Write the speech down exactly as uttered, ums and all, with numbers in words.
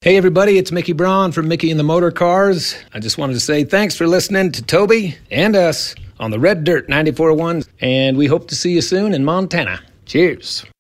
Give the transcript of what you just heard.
Hey everybody, it's Mickey Braun from Mickey and the Motor Cars. I just wanted to say thanks for listening to Toby and us on the Red Dirt ninety-four point one, and we hope to see you soon in Montana. Cheers.